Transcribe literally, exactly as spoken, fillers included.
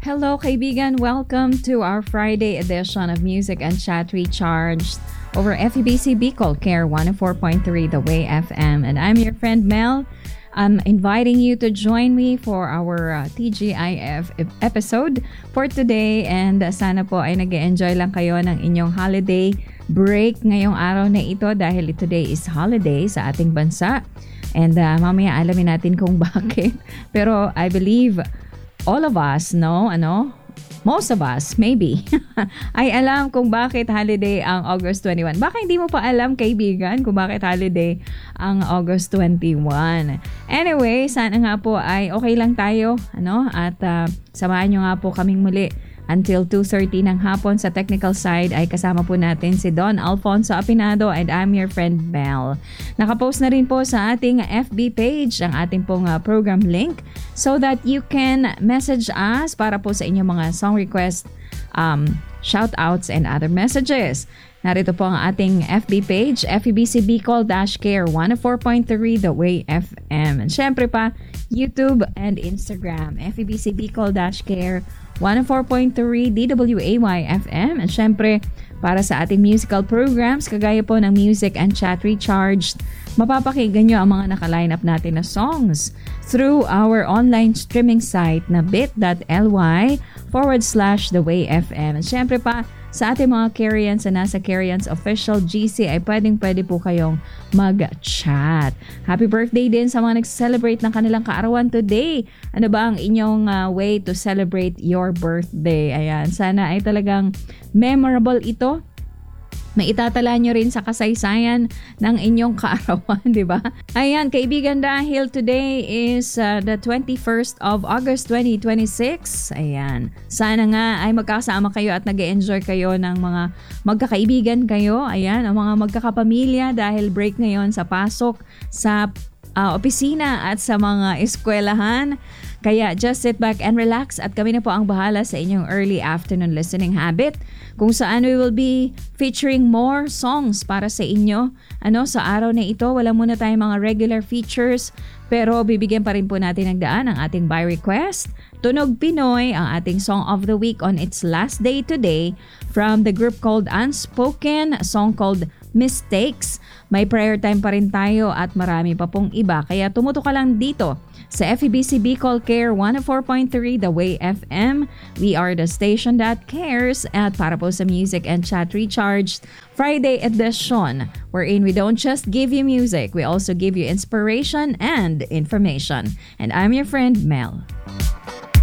Hello kaibigan, welcome to our Friday edition of Music and Chat Recharged over F E B C Bicol Care one oh four point three The Way F M. And I'm your friend Mel. I'm inviting you to join me for our uh, T G I F episode for today. And uh, sana po ay nag-enjoy lang kayo ng inyong holiday break ngayong araw na ito dahil today is holiday sa ating bansa. And uh, mamaya alamin natin kung bakit. Pero I believe all of us know, ano, most of us, maybe, ay alam kung bakit holiday ang August twenty-one. Baka hindi mo pa alam, kaibigan, kung bakit holiday ang August twenty-one. Anyway, sana nga po ay okay lang tayo, ano, at uh, samahan nyo nga po kaming muli until two thirty ng hapon. Sa technical side ay kasama po natin si Don Alfonso Apinado and I'm your friend Mel. Nakapost na rin po sa ating F B page ang ating pong uh, program link so that you can message us para po sa inyong mga song request, um, shoutouts and other messages. Narito po ang ating F B page, F E B C Bicol-Care one oh four point three The Way F M. And syempre pa, YouTube and Instagram, F E B C Bicol-Care one oh four point three D W A Y F M. And syempre, para sa ating musical programs, kagaya po ng Music and Chat Recharged, mapapakinggan nyo ang mga naka-line up natin na songs through our online streaming site na bit.ly forward slash The Way F M. And syempre pa, sa ating mga Carians na nasa Carians Official G C ay pwedeng-pwede po kayong mag-chat. Happy birthday din sa mga nag-celebrate ng kanilang kaarawan today. Ano ba ang inyong uh, way to celebrate your birthday? Ayan, sana ay talagang memorable ito. Maitatala nyo rin sa kasaysayan ng inyong kaarawan, di ba? Ayan, kaibigan, dahil today is uh, the twenty-first of August twenty twenty-six. Ayan, sana nga ay magkasama kayo at nag-enjoy kayo ng mga magkakaibigan kayo. Ayan, ang mga magkakapamilya dahil break ngayon sa pasok, sa uh, opisina at sa mga eskwelahan. Kaya just sit back and relax at kami na po ang bahala sa inyong early afternoon listening habit kung saan we will be featuring more songs para sa inyo. Ano, sa araw na ito, wala muna tayong mga regular features pero bibigyan pa rin po natin ng daan ang ating by request. Tunog Pinoy, ang ating song of the week on its last day today from the group called Unspoken, a song called Mistakes. May prayer time pa rin tayo at marami pa pong iba. Kaya tumuto ka lang dito sa F E B C Bicol Care one oh four point three The Way F M. We are the station that cares. At para po sa Music and Chat Recharged Friday edition, wherein we don't just give you music, we also give you inspiration and information. And I'm your friend Mel.